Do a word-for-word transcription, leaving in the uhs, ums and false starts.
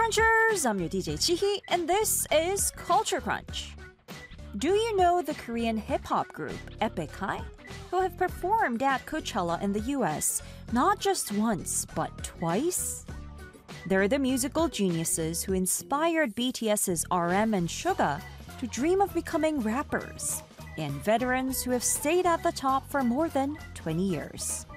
Crunchers! I'm your D J Chihi, and this is Culture Crunch. Do you know the Korean hip-hop group Epic High? Who have performed at Coachella in the U S not just once, but twice? They're the musical geniuses who inspired BTS's R M and Suga to dream of becoming rappers, and veterans who have stayed at the top for more than twenty years.